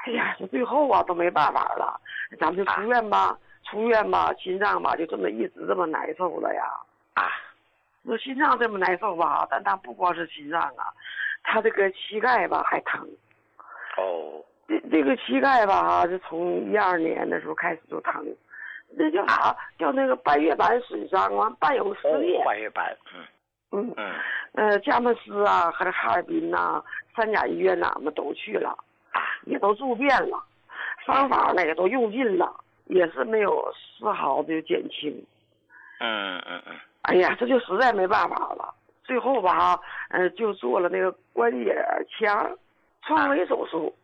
哎呀，这最后啊都没办法了，咱们就出院吧，出院吧，心脏吧就这么一直这么难受了呀。那心脏这么难受吧，但它不光是心脏啊，它这个膝盖吧还疼。这个膝盖吧，是从12年的时候开始就疼，那叫啥？叫那个半月板损伤完伴有撕裂。 半月板， 佳木斯啊，和这哈尔滨呐、3甲医院呐，我们都去了，也都住遍了，方法呢也都用尽了，也是没有丝毫的减轻。哎呀，这就实在没办法了。最后吧，就做了那个关节腔创维手术。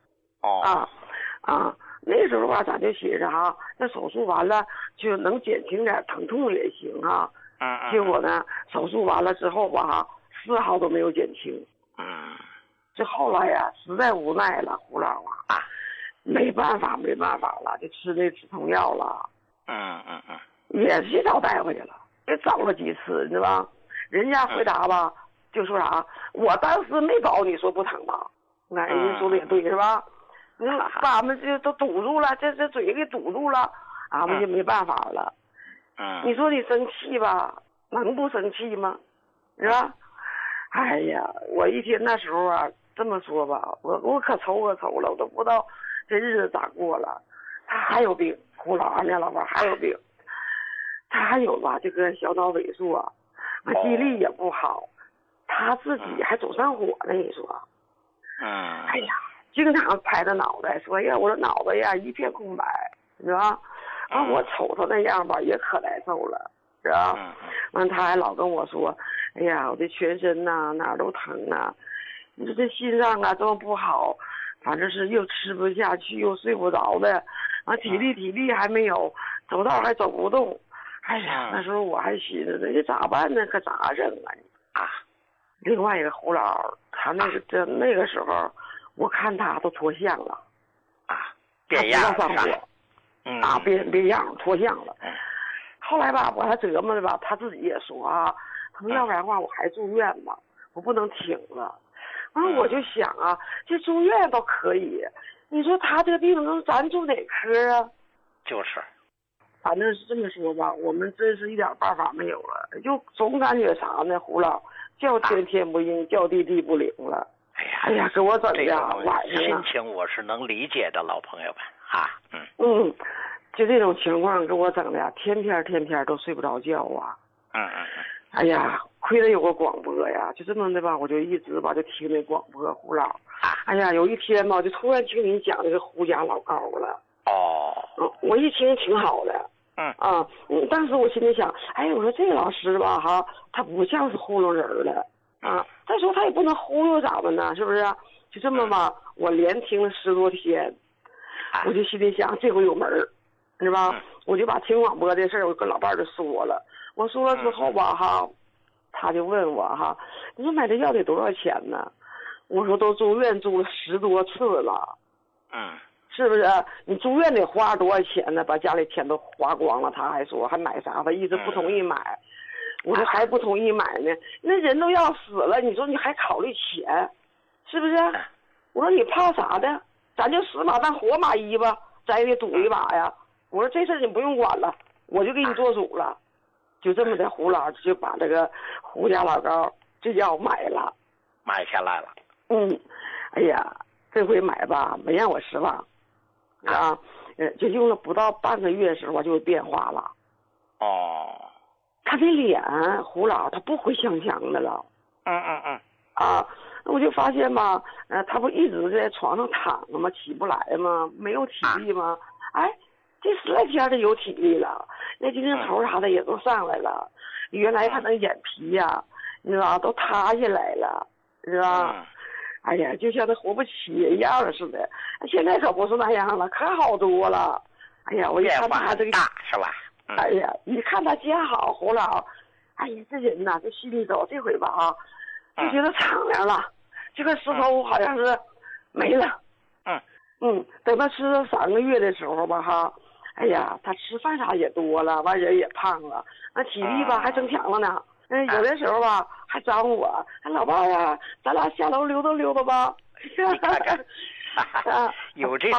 那时候吧，咱就寻思哈，那手术完了就能减轻点疼痛也行啊。结果呢，手术完了之后吧，丝毫都没有减轻。这后来呀，实在无奈了，胡老啊，没办法了，就吃那止痛药了。也去找大夫去了，也找了几次，你知道吧？人家回答吧，就说啥，我当时没保你说不疼吧？那人家说的也对，是吧？你说把俺们这都堵住了，这嘴给堵住了，俺们就没办法了。你说你生气吧，能不生气吗？是吧？哎呀，我一天那时候啊，这么说吧，我可愁了，我都不知道这日子咋过了。他还有病，胡老俺家老伴还有病，他还有吧这个小脑萎缩，记忆力也不好，他自己还总上火呢，你说。哎呀，经常拍着脑袋说呀，我的脑袋呀一片空白，是吧？我瞅他那样吧，也可难受了，是吧？完他还老跟我说，哎呀，我这全身呐哪儿都疼啊，你说这心脏啊这么不好，反正是又吃不下去又睡不着的，体力还没有，走道还走不动。哎呀，那时候我还寻思这咋办呢？可咋整啊？另外一个胡老，他那个时候，我看他都脱相了， 变样上火，变样脱相了。后来吧，把他折磨的吧，他自己也说啊，他说要不然的话我还住院吧，我不能挺了。我就想啊，这住院倒可以，你说他这个病咱住哪科啊？ 就是， 反正是这么说吧，我们真是一点办法没有了，就总感觉啥呢，胡老。叫天天不应，叫地地不灵了。哎呀，给我整的晚上心情我是能理解的，老朋友们就这种情况给我整的呀，天天都睡不着觉啊。哎呀，亏得有个广播呀，就这么的吧，我就一直吧就听那广播胡老。哎呀，有一天吧，就突然听你讲那个胡家老高了。我一听挺好的。当时我心里想，我说这个老师吧哈，他不像是糊弄人的再说他也不能忽悠咱们呢，是不是？就这么吧，我连听了10多天，我就心里想这回有门儿，是吧？我就把听广播的事儿我跟老伴儿就说了，我说了之后吧哈，他就问我哈，你说买这药得多少钱呢？我说都住院住了10多次了，是不是？你住院得花多少钱呢？把家里钱都花光了，他还说还买啥？他一直不同意买。我说还不同意买呢，那人都要死了，你说你还考虑钱，是不是？我说你怕啥的？咱就死马当活马医吧，咱也得赌一把呀。我说这事你不用管了，我就给你做主了。就这么的，胡老就把这个胡家老高这药买了， 买下来了。 哎呀，这回买吧没让我失望。就用了不到半个月的时候就变化了。他的脸胡老他不回香香的了。我就发现吧，他不一直在床上躺着吗？起不来吗？没有体力吗？这10来天的有体力了，那精神头啥的也都上来了。原来他那眼皮呀，你知道都塌下来了，是吧？哎呀，就像那活不起一样似的。现在可不是那样了，可好多了。哎呀，我一看他这个大是吧？ 哎呀，一看他见好胡老，哎呀，这人呐，这心里头这回吧就觉得敞亮了，这个石头好像是没了。等他吃了3个月的时候吧哈，哎呀，他吃饭啥也多了，完人也胖了，那体力吧还增强了呢。有的时候吧还找我，老伴呀，咱俩下楼溜达溜达吧。 你看看有这